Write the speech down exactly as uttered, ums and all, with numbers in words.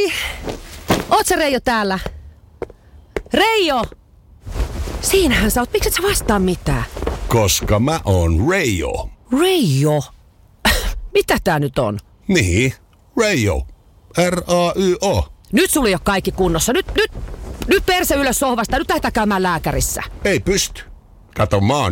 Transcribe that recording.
Moi! Oot sä Reijo täällä? Reijo! Siinähän sä oot. Miksi et sä vastaa mitään? Koska mä oon Reijo. Reijo? Mitä tää nyt on? Niin, Reijo. R A Y O. Nyt sulla ei ole kaikki kunnossa. Nyt, nyt, nyt perse ylös sohvasta. Nyt lähdetään käymään lääkärissä. Ei pysty. Kato, mä oon